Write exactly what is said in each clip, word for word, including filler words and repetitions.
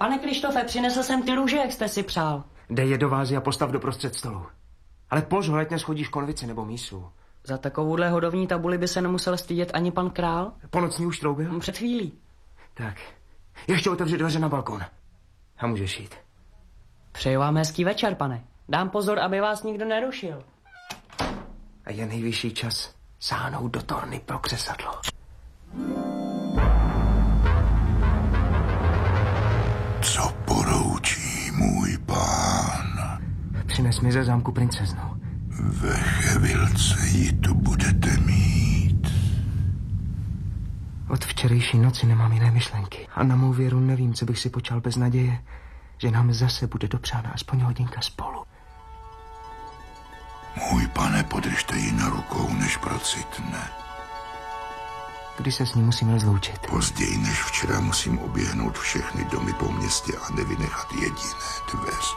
Pane Krištofe, přinesl jsem ty růže, jak jste si přál. Dej je do vázy a postav doprostřed stolu. Ale pozor, ať neschodíš konvici nebo mísu. Za takovouhle hodovní tabuli by se nemusel stydět ani pan král. Po nocní už troubil? Před chvílí. Tak, ještě otevři dveře na balkon. A můžeš jít. Přeju vám hezký večer, pane. Dám pozor, aby vás nikdo nerušil. A je nejvyšší čas sáhnout do torny pro křesadlo. Co poroučí můj pán? Přines mi ze zámku princeznu. Ve chvilce ji tu budete mít. Od včerejší noci nemám jiné myšlenky. A na mou věru nevím, co bych si počal bez naděje, že nám zase bude dopřána aspoň hodinka spolu. Můj pane, podržte ji na rukou, než procitne. Kdy se s ní musíme rozloučit? Později než včera musím oběhnout všechny domy po městě a nevynechat jediné dveře.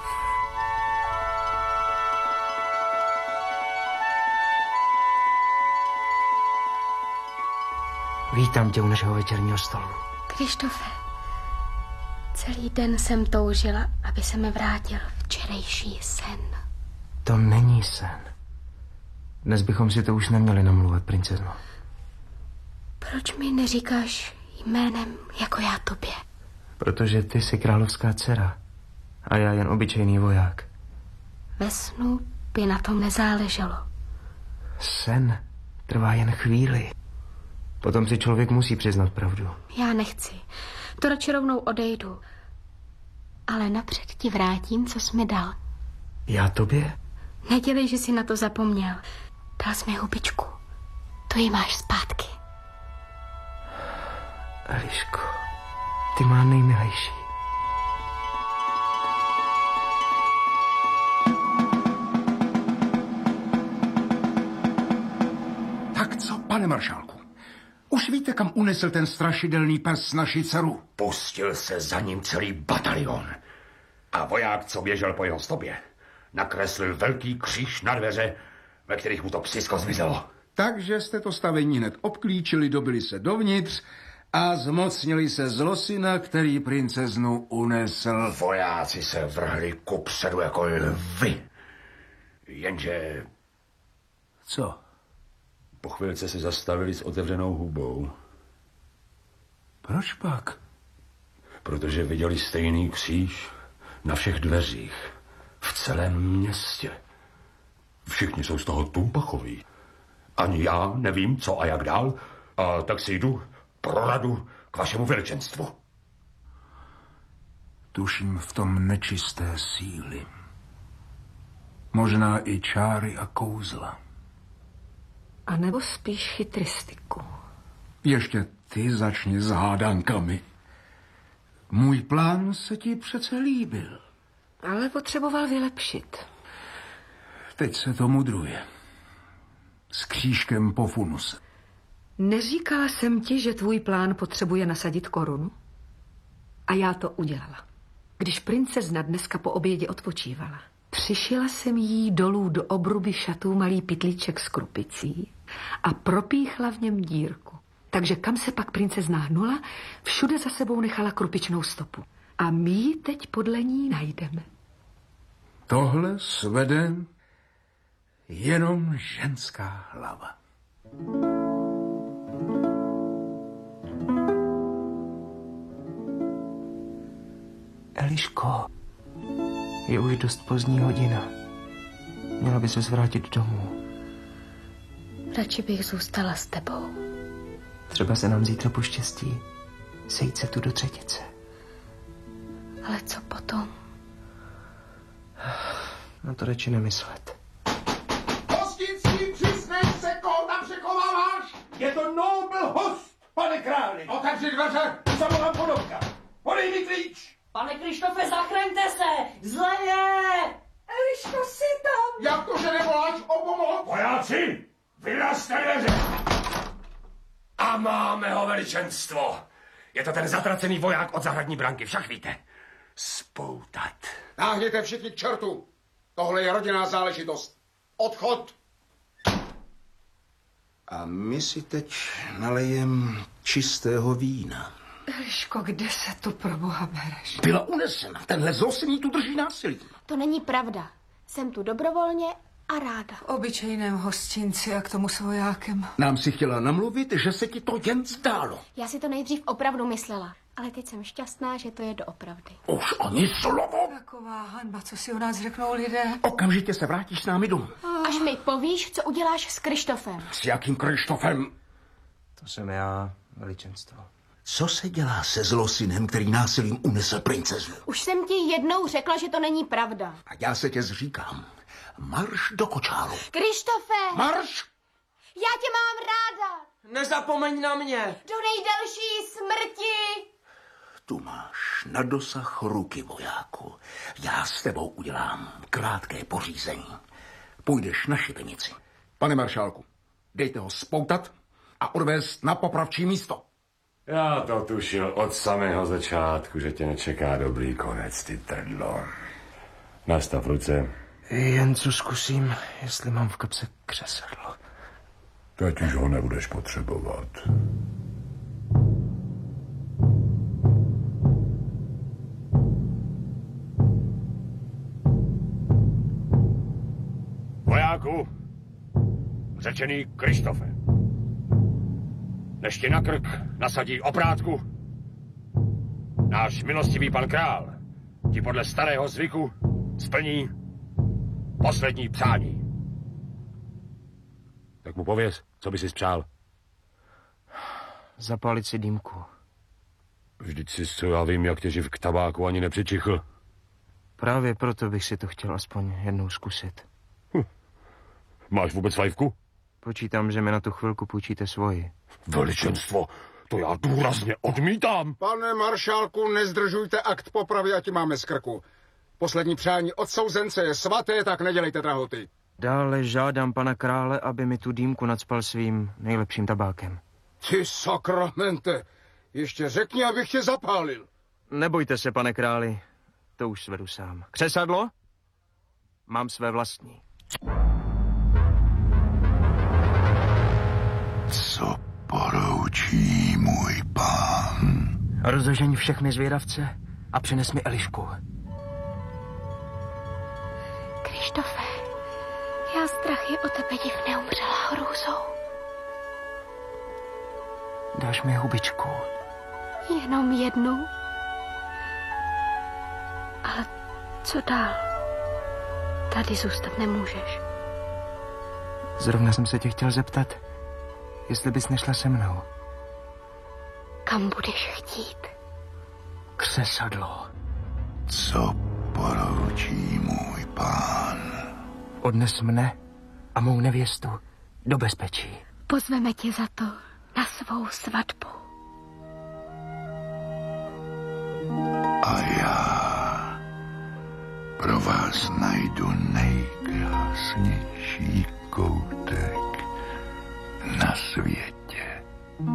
Vítám tě u našeho večerního stolu. Krištofe, celý den jsem toužila, aby se mi vrátil včerejší sen. To není sen. Dnes bychom si to už neměli namluvat, princezno. Proč mi neříkáš jménem jako já tobě? Protože ty jsi královská dcera a já jen obyčejný voják. Ve snu by na tom nezáleželo. Sen trvá jen chvíli. Potom si člověk musí přiznat pravdu. Já nechci. To radši rovnou odejdu. Ale napřed ti vrátím, co jsi mi dal. Já tobě? Nedělej, že jsi na to zapomněl. Dal jsi mi hubičku. To ji máš zpátky. Eliško, ty má nejmilejší. Tak co, pane maršálku? Už víte, kam unesl ten strašidelný pes naši dceru? Pustil se za ním celý batalion. A voják, co běžel po jeho stopě, nakreslil velký kříž na dveře, ve kterých mu to psisko zmizelo. Takže jste to stavení hned obklíčili, dobili se dovnitř a zmocnili se zlosina, který princeznu unesl. Vojáci se vrhli kupředu jako lvy. Jenže... Co? Po chvilce se zastavili s otevřenou hubou. Proč pak? Protože viděli stejný kříž na všech dveřích, v celém městě. Všichni jsou z toho tumpachoví. Ani já nevím, co a jak dál, a tak si jdu pro radu k vašemu veličenstvu. Tuším v tom nečisté síly. Možná i čáry a kouzla. A nebo spíš chytristiku. Ještě ty začni s hádankami. Můj plán se ti přece líbil. Ale potřeboval vylepšit. Teď se to mudruje. S křížkem po funuse. Neříkala jsem ti, že tvůj plán potřebuje nasadit korunu? A já to udělala. Když princezna dneska po obědě odpočívala, přišila jsem jí dolů do obruby šatů malý pytlíček s krupicí a propíchla v něm dírku. Takže kam se pak princezna hnula, všude za sebou nechala krupičnou stopu. A my ji teď podle ní najdeme. Tohle svede jenom ženská hlava. Eliško, je už dost pozdní hodina. Měla by se zvrátit domů. Radši bych zůstala s tebou. Třeba se nám zítra poštěstí sejít se tu do třetice. Ale co potom? Na to radši nemyslet. Hostinský, přisneš se, koho tam překováváš? Je to nobl host, pane králi. Otevři dveře, zavolám podobka. Podej mi klíč. Pane Krištofe, zachraňte se! Zle je! Eliško, jsi tam! Jak to, že nevoláš o pomoc? Vojáci, vyrazte dveře! A máme ho veličenstvo. Je to ten zatracený voják od zahradní branky, však víte. Spoutat. Náhněte všichni k čertu. Tohle je rodinná záležitost. Odchod. A my si teď nalejem čistého vína. Eliško, kde se tu pro boha bereš? Byla unesena. Tenhle zlosený tu drží násilím. To není pravda. Jsem tu dobrovolně a ráda. V obyčejném hostinci a k tomu s vojákem. Nám si chtěla namluvit, že se ti to jen zdálo. Já si to nejdřív opravdu myslela, ale teď jsem šťastná, že to je doopravdy. Už ani slovo. Taková hanba, co si o nás řeknou lidé. Okamžitě se vrátíš s námi domů. Až mi povíš, co uděláš s Krištofem. S jakým Krištofem? To jsem já, veličenstvo. Co se dělá se zlosinem, který násilím unesl princezu? Už jsem ti jednou řekla, že to není pravda. A já se tě zříkám. Marš do kočálu. Krištofe! Marš! Já tě mám ráda! Nezapomeň na mě. Do nejdelší smrti! Tu máš na dosah ruky, vojáku. Já s tebou udělám krátké pořízení. Půjdeš na šibenici. Pane maršálku, dejte ho spoutat a odvést na popravčí místo. Já to tušil od samého začátku, že tě nečeká dobrý konec, ty trdlo. Nastav ruce. Jen co zkusím, jestli mám v kapse křesadlo. Teď už ho nebudeš potřebovat. Vojáku, řečený Krištofe, než ti na krk nasadí oprátku, náš milostivý pan král ti podle starého zvyku splní poslední přání. Tak mu pověz, co by si spřál. Zapálit si dýmku. Vždyť si, co já vím, jak tě živ k tabáku ani nepřičichl. Právě proto bych si to chtěl aspoň jednou zkusit. Hm. Máš vůbec fajfku? Počítám, že mi na tu chvilku půjčíte svoji. Veličenstvo, to já důrazně odmítám. Pane maršálku, nezdržujte akt popravy, ať máme z krku. Poslední přání odsouzence je svaté, tak nedělejte drahoty. Dále žádám pana krále, aby mi tu dýmku nacpal svým nejlepším tabákem. Ty sakramente, ještě řekni, abych tě zapálil. Nebojte se, pane králi, to už svedu sám. Křesadlo? Mám své vlastní. Co poroučí můj pán? Rozežeň všechny zvědavce a přines mi Elišku. Krištofe, já strachy o tebe div neumřela hrůzou. Dáš mi hubičku? Jenom jednu? Ale co dál? Tady zůstat nemůžeš. Zrovna jsem se tě chtěl zeptat, jestli bys nešla se mnou. Kam budeš chtít? Křesadlo. Co poroučí můj pán? Odnes mne a mou nevěstu do bezpečí. Pozveme tě za to na svou svatbu. A já pro vás najdu nejkrásnější